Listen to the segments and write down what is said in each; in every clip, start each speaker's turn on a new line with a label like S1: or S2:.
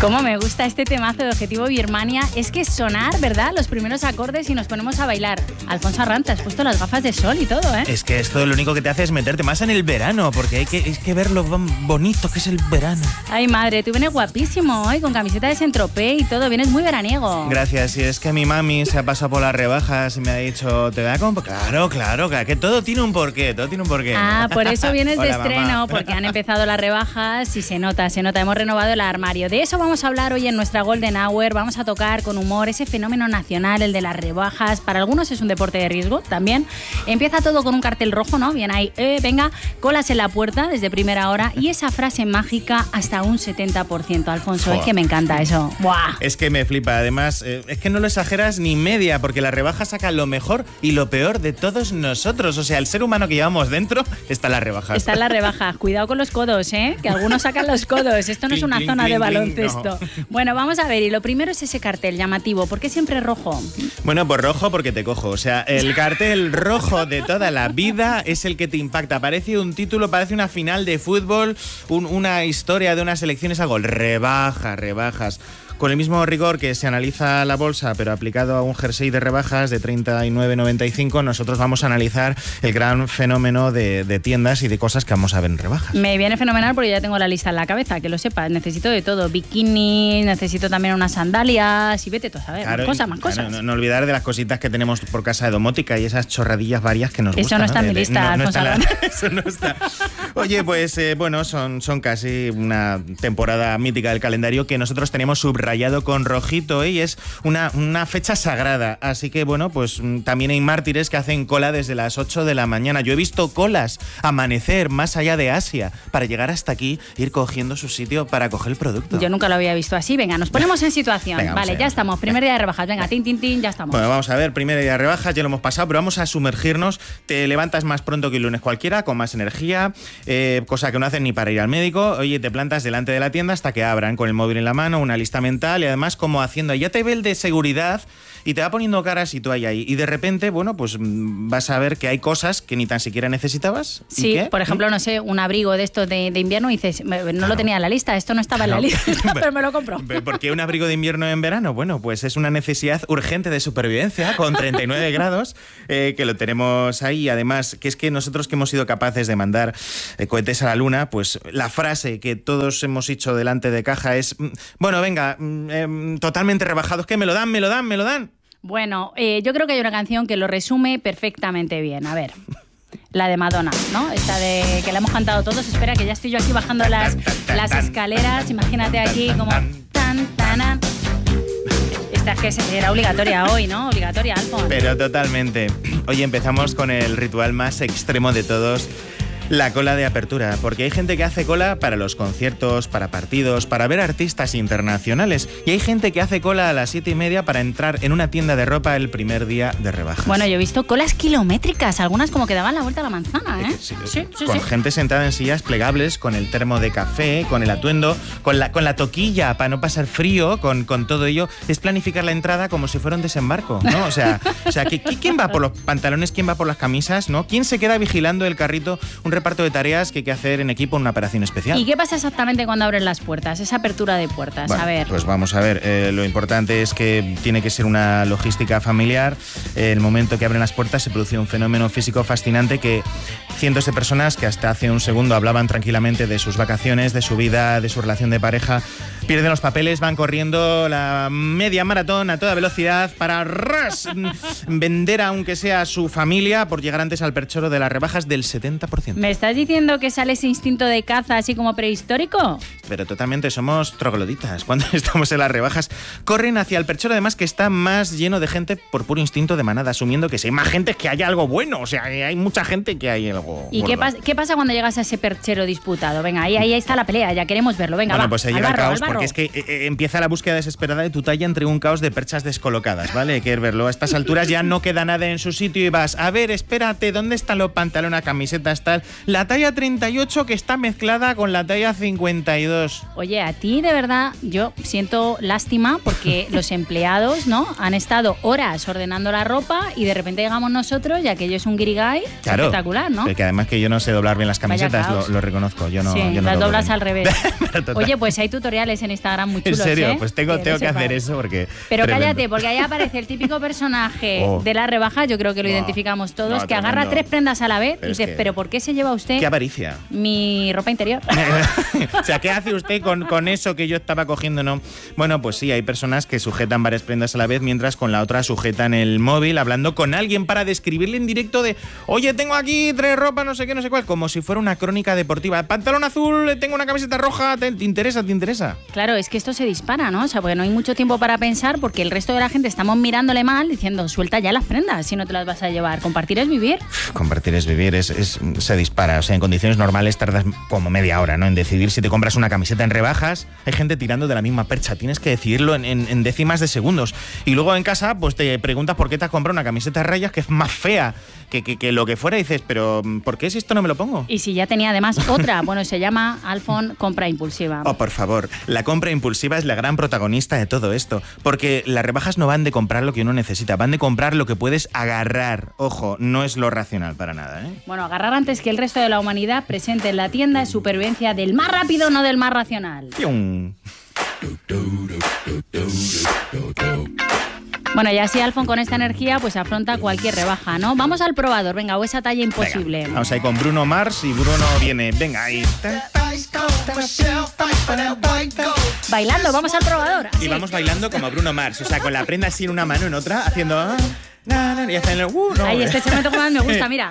S1: Cómo me gusta este temazo de Objetivo Birmania. Es que sonar, ¿verdad? Los primeros acordes y nos ponemos a bailar. Alfonso Arran, te has puesto las gafas de sol y todo, ¿eh?
S2: Es que esto lo único que te hace es meterte más en el verano, porque hay que ver lo bonito que es el verano.
S1: Ay, madre, tú vienes guapísimo hoy, con camiseta de Saint-Tropez y todo. Vienes muy veraniego.
S2: Gracias, y es que mi mami se ha pasado por las rebajas y me ha dicho, te voy a comprar. Claro, que todo tiene un porqué,
S1: Ah, por eso vienes de
S2: Hola,
S1: estreno,
S2: mamá.
S1: porque han empezado las rebajas y se nota. Hemos renovado el armario. De eso vamos a hablar hoy en nuestra Golden Hour. Vamos a tocar con humor ese fenómeno nacional, el de las rebajas. Para algunos es un deporte de riesgo también. Empieza todo con un cartel rojo, ¿no? Bien ahí, venga, colas en la puerta desde primera hora y esa frase mágica hasta un 70%. Alfonso,
S2: Joder.
S1: es que me encanta eso. ¡Buah!
S2: Es que me flipa, además, es que no lo exageras ni media, porque la rebaja saca lo mejor y lo peor de todos nosotros. O sea, el ser humano que llevamos dentro está en las rebajas.
S1: Está en la rebaja. Cuidado con los codos, ¿eh? Que algunos sacan los codos. Esto no es una zona de baloncesto.
S2: No.
S1: Bueno, vamos a ver. Y lo primero es ese cartel llamativo. ¿Por qué siempre rojo?
S2: Bueno, pues rojo porque te cojo. O sea, el cartel rojo de toda la vida es el que te impacta. Parece un título, parece una final de fútbol, una historia de unas elecciones a gol. Rebajas. Con el mismo rigor que se analiza la bolsa, pero aplicado a un jersey de rebajas de 39,95, nosotros vamos a analizar el gran fenómeno de tiendas y de cosas que vamos a ver en rebajas.
S1: Me viene fenomenal porque ya tengo la lista en la cabeza, que lo sepas. Necesito de todo. Bikini, necesito también unas sandalias y vete tú a saber.
S2: Claro,
S1: más cosas.
S2: No olvidar de las cositas que tenemos por casa de domótica y esas chorradillas varias que nos
S1: Eso
S2: gustan.
S1: no está en mi lista, Alfonso.
S2: Eso no está. Oye, pues bueno, son casi una temporada mítica del calendario que nosotros tenemos subrayado con rojito, y es una fecha sagrada. Así que bueno, pues también hay mártires que hacen cola desde las 8 de la mañana. Yo he visto colas amanecer más allá de Asia para llegar hasta aquí, ir cogiendo su sitio para coger el producto.
S1: Yo nunca lo había visto así. Venga, nos ponemos en situación.
S2: Venga,
S1: vale, ya estamos. Primer día de rebajas. Venga, tin, ya estamos.
S2: Bueno, vamos a ver, primer día de rebajas, ya lo hemos pasado, pero vamos a sumergirnos. Te levantas más pronto que el lunes cualquiera, con más energía, cosa que no hacen ni para ir al médico. Oye, te plantas delante de la tienda hasta que abran, con el móvil en la mano, una lista mental y además como haciendo, ya te ve el de seguridad y te va poniendo caras y tú ahí. Y de repente, bueno, pues vas a ver que hay cosas que ni tan siquiera necesitabas.
S1: Sí, por ejemplo, no sé, un abrigo de estos de invierno y dices, no lo tenía en la lista, esto no estaba en la lista, pero me lo compro.
S2: ¿Por qué un abrigo de invierno en verano? Bueno, pues es una necesidad urgente de supervivencia con 39 grados, que lo tenemos ahí. Además, que es que nosotros que hemos sido capaces de mandar cohetes a la luna, pues la frase que todos hemos dicho delante de caja es, bueno, venga, totalmente rebajados, que me lo dan.
S1: Bueno, yo creo que hay una canción que lo resume perfectamente bien. A ver, la de Madonna, ¿no? Esta de que la hemos cantado todos. Espera, que ya estoy yo aquí bajando las escaleras. Imagínate aquí como tan. Esta es que era obligatoria hoy, ¿no? Obligatoria, Alfonso.
S2: Pero totalmente. Hoy empezamos con el ritual más extremo de todos. La cola de apertura, porque hay gente que hace cola para los conciertos, para partidos, para ver artistas internacionales, y hay gente que hace cola a las 7:30 para entrar en una tienda de ropa el primer día de rebajas.
S1: Bueno, yo he visto colas kilométricas, algunas como que daban la vuelta a la manzana, ¿eh?
S2: Sí. Con gente sentada en sillas plegables, con el termo de café, con el atuendo, con la toquilla para no pasar frío, con todo ello. Es planificar la entrada como si fuera un desembarco, ¿no? O sea, ¿quién va por los pantalones? ¿Quién va por las camisas? ¿No? ¿Quién se queda vigilando el carrito? Un reparto de tareas que hay que hacer en equipo en una operación especial.
S1: ¿Y qué pasa exactamente cuando abren las puertas? Esa apertura de puertas,
S2: bueno,
S1: a ver.
S2: Pues vamos a ver, lo importante es que tiene que ser una logística familiar. El momento que abren las puertas se produce un fenómeno físico fascinante que cientos de personas que hasta hace un segundo hablaban tranquilamente de sus vacaciones, de su vida, de su relación de pareja, pierden los papeles, van corriendo la media maratón a toda velocidad para vender aunque sea a su familia por llegar antes al perchero de las rebajas del 70%.
S1: ¿Me estás diciendo que sale ese instinto de caza así como prehistórico?
S2: Pero totalmente, somos trogloditas. Cuando estamos en las rebajas, corren hacia el perchero, además que está más lleno de gente por puro instinto de manada, asumiendo que si hay más gente que haya algo bueno. O sea, hay mucha gente que hay algo
S1: ¿Y qué pasa cuando llegas a ese perchero disputado? Venga, ahí está la pelea, ya queremos verlo. Venga,
S2: bueno,
S1: va,
S2: pues ahí llega el caos, porque es que empieza la búsqueda desesperada de tu talla entre un caos de perchas descolocadas, ¿vale? Hay que verlo. A estas alturas ya no queda nada en su sitio y vas, a ver, espérate, ¿dónde están los pantalones, camisetas, tal? la talla 38 que está mezclada con la talla 52.
S1: Oye, a ti de verdad yo siento lástima porque los empleados, ¿no? Han estado horas ordenando la ropa y de repente llegamos nosotros y aquello es un guirigay espectacular, ¿no?
S2: Que además que yo no sé doblar bien las camisetas, lo reconozco. Yo no,
S1: sí,
S2: yo no
S1: las doblas
S2: bien.
S1: al revés. Oye, pues hay tutoriales en Instagram muy chulos,
S2: ¿En serio?
S1: ¿eh?
S2: Pues tengo que hacer eso porque...
S1: Pero
S2: tremendo.
S1: cállate, porque ahí aparece el típico personaje de la rebaja, yo creo que lo identificamos todos, que agarra 3 prendas a la vez y dices, ¿pero por qué se lleva usted
S2: ¡qué avaricia!
S1: Mi ropa interior?
S2: O sea, ¿qué hace usted con eso que yo estaba cogiendo? No. Bueno, pues sí, hay personas que sujetan varias prendas a la vez mientras con la otra sujetan el móvil hablando con alguien para describirle en directo de oye, tengo aquí 3 ropas, no sé qué, no sé cuál, como si fuera una crónica deportiva. Pantalón azul, tengo una camiseta roja, ¿te interesa?
S1: Claro, es que esto se dispara, ¿no? O sea, porque no hay mucho tiempo para pensar porque el resto de la gente estamos mirándole mal diciendo suelta ya las prendas si no te las vas a llevar. Compartir es vivir.
S2: Compartir es vivir, se dispara. O sea, en condiciones normales tardas como media hora, ¿no? En decidir si te compras una camiseta en rebajas. Hay gente tirando de la misma percha. Tienes que decidirlo en décimas de segundos. Y luego en casa, pues te preguntas por qué te has comprado una camiseta de rayas que es más fea que lo que fuera. Y dices, pero ¿por qué si esto no me lo pongo?
S1: Y si ya tenía además otra. Bueno, se llama, Alfon, compra impulsiva.
S2: Oh, por favor. La compra impulsiva es la gran protagonista de todo esto. Porque las rebajas no van de comprar lo que uno necesita. Van de comprar lo que puedes agarrar. Ojo, no es lo racional para nada, ¿eh?
S1: Bueno, agarrar antes que el resto de la humanidad presente en la tienda es supervivencia del más rápido, no del más racional.
S2: ¡Fium!
S1: Bueno, y así Alfon con esta energía pues afronta cualquier rebaja, ¿no? Vamos al probador, venga, o esa talla imposible.
S2: Venga, vamos ahí con Bruno Mars y Bruno viene, venga ahí.
S1: Bailando, vamos al probador.
S2: Y vamos bailando como Bruno Mars, o sea, con la prenda así en una mano, en otra, haciendo... y hacen el... no.
S1: Ay, este segmento que más me gusta, mira.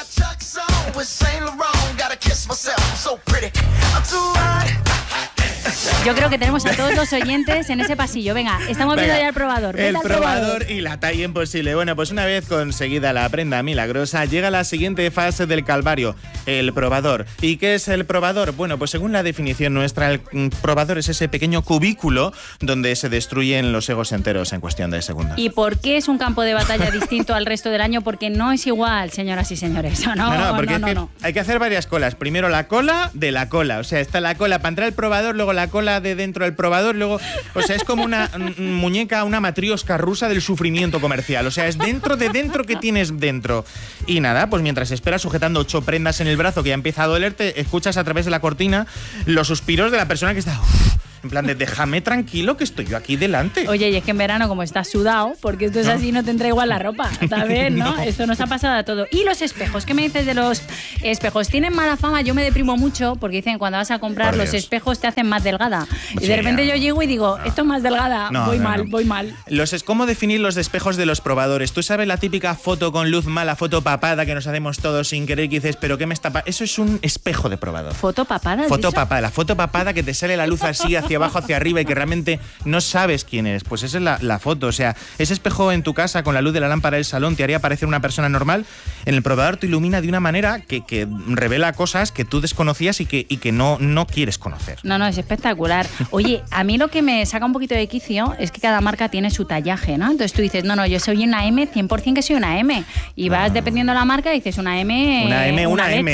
S1: Yo creo que tenemos a todos los oyentes en ese pasillo. Venga, estamos viendo ya el probador.
S2: El probador y la talla imposible. Bueno, pues una vez conseguida la prenda milagrosa, llega la siguiente fase del calvario, el probador. ¿Y qué es el probador? Bueno, pues según la definición nuestra, el probador es ese pequeño cubículo donde se destruyen los egos enteros en cuestión de segundos.
S1: ¿Y por qué es un campo de batalla distinto al resto del año? Porque no es igual, señoras y señores. No,
S2: porque hay que hacer varias colas. Primero la cola de la cola. O sea, está la cola para entrar al probador, luego la cola de dentro del probador, luego, o sea, es como una muñeca, una matriosca rusa del sufrimiento comercial. O sea, es dentro de dentro que tienes dentro. Y nada, pues mientras esperas sujetando 8 prendas en el brazo que ya empieza a dolerte, escuchas a través de la cortina los suspiros de la persona que está... En plan de déjame tranquilo que estoy yo aquí delante.
S1: Oye, y es que en verano como estás sudado, porque esto es así, no te entra igual la ropa, ¿sabes? ¿No? Esto nos ha pasado a todo. Y los espejos, ¿qué me dices de los espejos? Tienen mala fama, yo me deprimo mucho porque dicen cuando vas a comprar los espejos te hacen más delgada. Y de repente yo llego y digo, esto es más delgada, voy mal.
S2: ¿Cómo definir los espejos de los probadores? Tú sabes la típica foto con luz mala, foto papada que nos hacemos todos sin querer, que dices, pero ¿qué me está pasando? Eso es un espejo de probador.
S1: ¿Foto papada?
S2: Foto papada, la foto papada que te sale la luz así hacia abajo, hacia arriba y que realmente no sabes quién eres. Pues esa es la foto. O sea, ese espejo en tu casa con la luz de la lámpara del salón te haría parecer una persona normal. En el probador te ilumina de una manera que revela cosas que tú desconocías y que no quieres conocer.
S1: No, es espectacular. Oye, a mí lo que me saca un poquito de quicio es que cada marca tiene su tallaje, ¿no? Entonces tú dices, no, yo soy una M, 100% que soy una M. Y vas dependiendo de la marca y dices una M...
S2: Una M.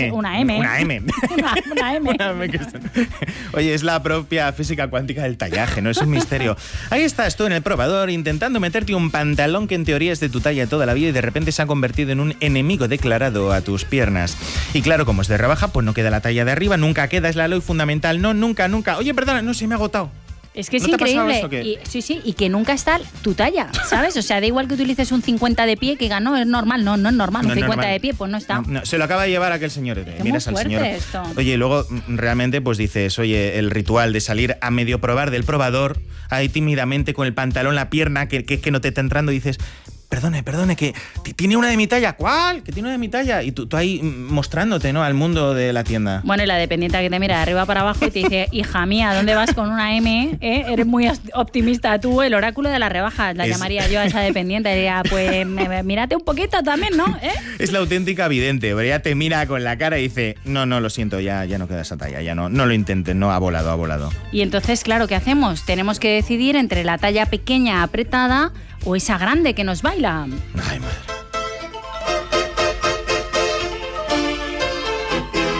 S2: Oye, es la propia física cuántica del tallaje, ¿no? Es un misterio. Ahí estás tú en el probador intentando meterte un pantalón que en teoría es de tu talla toda la vida y de repente se ha convertido en un enemigo declarado a tus piernas. Y claro, como es de rebaja, pues no queda la talla de arriba, nunca queda, es la ley fundamental. No, nunca. Oye, perdona, no, se me ha agotado.
S1: Es que es increíble. Y que nunca está tu talla, ¿sabes? O sea, da igual que utilices un 50 de pie que diga, no, es normal. No es normal. Un 50 de pie, pues no está.
S2: No, se lo acaba de llevar aquel señor. Miras al señor.
S1: Esto.
S2: Oye, y luego realmente pues dices, oye, el ritual de salir a medio probar del probador, ahí tímidamente con el pantalón, la pierna, que no te está entrando, y dices... Perdone, que tiene una de mi talla. ¿Cuál? Que tiene una de mi talla. Y tú ahí mostrándote, ¿no? Al mundo de la tienda.
S1: Bueno, y la dependiente que te mira de arriba para abajo y te dice, hija mía, ¿dónde vas con una M? Eres muy optimista. Tú, el oráculo de las rebajas, la llamaría yo a esa dependiente. Diría, pues mírate un poquito también, ¿no?
S2: Es la auténtica vidente. Ella te mira con la cara y dice, no, lo siento, ya no queda esa talla. Ya no lo intenten, no, ha volado.
S1: Y entonces, claro, ¿qué hacemos? Tenemos que decidir entre la talla pequeña apretada o esa grande que nos baila.
S2: Ay, madre.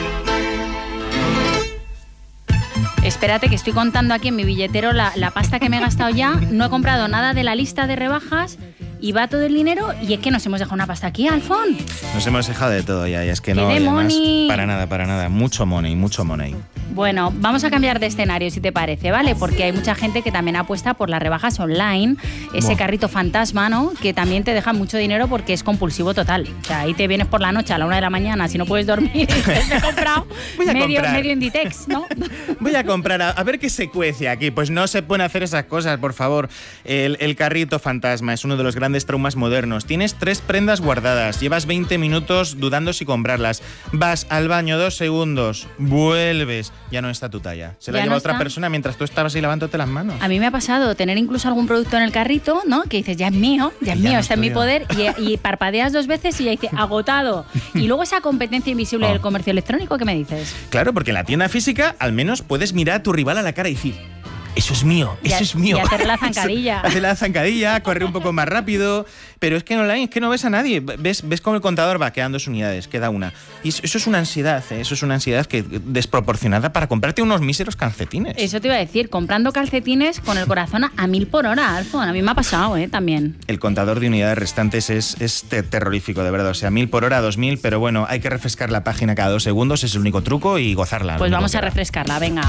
S1: Espérate que estoy contando aquí en mi billetero la pasta que me he gastado ya. No he comprado nada de la lista de rebajas y va todo el dinero y es que nos hemos dejado una pasta aquí, Alfon.
S2: Nos hemos dejado de todo ya y es que no, y además, para nada, mucho money.
S1: Bueno, vamos a cambiar de escenario si te parece, ¿vale? Porque hay mucha gente que también apuesta por las rebajas online, ese carrito fantasma, ¿no? Que también te deja mucho dinero porque es compulsivo total. O sea, ahí te vienes por la noche a la 1 de la mañana, si no puedes dormir, y te he comprado medio Inditex, ¿no?
S2: Voy a comprar, a ver qué se cuece aquí. Pues no se pueden hacer esas cosas, por favor. El carrito fantasma es uno de los grandes traumas modernos. Tienes 3 prendas guardadas, llevas 20 minutos dudando si comprarlas. Vas al baño 2 segundos, vuelves, ya no está tu talla. Se la lleva otra persona mientras tú estabas ahí lavándote las manos.
S1: A mí me ha pasado tener incluso algún producto en el carrito, ¿no? Que dices, ya es mío, está en mi poder, y parpadeas 2 veces y ya dice, agotado. Y luego esa competencia invisible del comercio electrónico, ¿qué me dices?
S2: Claro, porque en la tienda física al menos puedes mirar a tu rival a la cara y decir, eso es mío, eso es mío.
S1: Y hacer la zancadilla.
S2: Hacer la zancadilla, correr un poco más rápido. Pero es que en online es que no ves a nadie. Ves cómo el contador va quedando 2 unidades, queda una. Y eso es una ansiedad, ¿eh? Eso es una ansiedad que desproporcionada para comprarte unos míseros calcetines.
S1: Eso te iba a decir, comprando calcetines con el corazón a 1000 por hora, Alfon. A mí me ha pasado, también.
S2: El contador de unidades restantes es terrorífico, de verdad. O sea, 1000 por hora, 2000, pero bueno, hay que refrescar la página cada 2 segundos, es el único truco, y gozarla.
S1: Pues vamos a refrescarla, venga.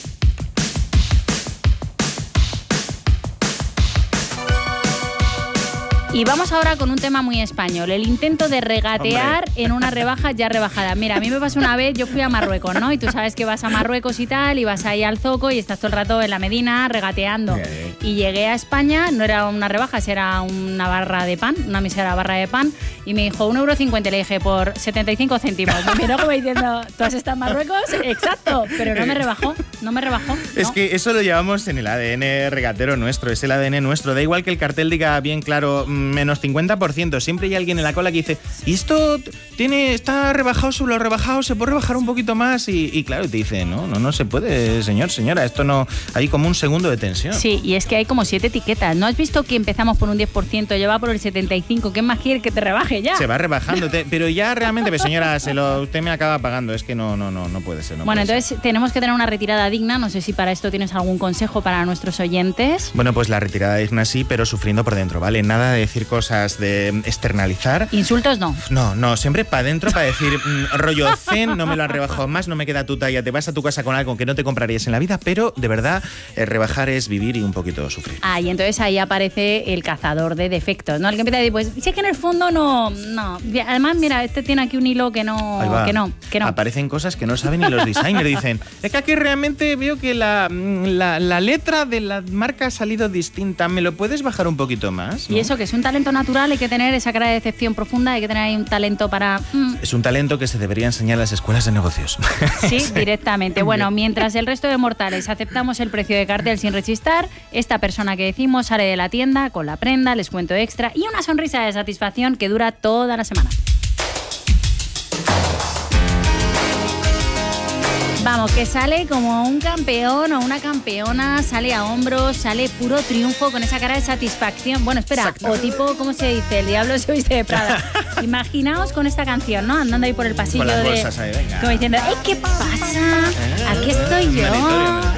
S1: Y vamos ahora con un tema muy español, el intento de regatear en una rebaja ya rebajada. Mira, a mí me pasó una vez, yo fui a Marruecos, ¿no? Y tú sabes que vas a Marruecos y tal, y vas ahí al zoco y estás todo el rato en la Medina regateando. Y llegué a España, no era una rebaja, era una barra de pan, una mísera barra de pan, y me dijo 1,50 €, le dije, por 75 céntimos. Me miró como diciendo, ¿tú has estado en Marruecos? Exacto, pero no me rebajó. ¿no?
S2: Es que eso lo llevamos en el ADN regatero nuestro, es el ADN nuestro. Da igual que el cartel diga bien claro, menos 50%. Siempre hay alguien en la cola que dice, ¿y esto está rebajado sobre lo rebajado? ¿Se puede rebajar un poquito más? Y claro, te dice, no se puede, señora, esto no... Hay como un segundo de tensión.
S1: Sí, y es que hay como 7 etiquetas. ¿No has visto que empezamos por un 10%, ya va por el 75%? ¿Qué más quiere que te rebaje ya?
S2: Se va rebajando, pero ya realmente, pues, señora, usted me acaba pagando. Es que no puede ser.
S1: Bueno, entonces tenemos que tener una retirada digna. No sé si para esto tienes algún consejo para nuestros oyentes.
S2: Bueno, pues la retirada digna sí, pero sufriendo por dentro, ¿vale? Nada de decir cosas, de externalizar.
S1: ¿Insultos no?
S2: No, siempre para adentro, para decir, rollo zen, no me lo han rebajado más, no me queda tu talla, te vas a tu casa con algo que no te comprarías en la vida, pero de verdad, rebajar es vivir y un poquito sufrir.
S1: Y entonces ahí aparece el cazador de defectos, ¿no? El que empieza a decir, pues, si es que en el fondo no. Además, mira, este tiene aquí un hilo que no.
S2: Aparecen cosas que no saben ni los designers. Dicen, es que aquí realmente veo que la letra de la marca ha salido distinta, ¿me lo puedes bajar un poquito más? ¿No?
S1: Y eso, que es un talento natural, hay que tener esa cara de decepción profunda, hay que tener ahí un talento para...
S2: Es un talento que se debería enseñar en las escuelas de negocios.
S1: Sí, directamente. Bueno, mientras el resto de mortales aceptamos el precio de cartel sin rechistar, esta persona que decimos sale de la tienda con la prenda, les cuento extra y una sonrisa de satisfacción que dura toda la semana. Vamos, que sale como un campeón o una campeona, sale a hombros, sale puro triunfo con esa cara de satisfacción. Bueno, espera, exacto. O tipo, ¿cómo se dice? El diablo se viste de Prada. Imaginaos con esta canción, ¿no? Andando ahí por el pasillo
S2: con las bolsas ahí, venga.
S1: Como diciendo, ¿qué pasa? Aquí estoy yo.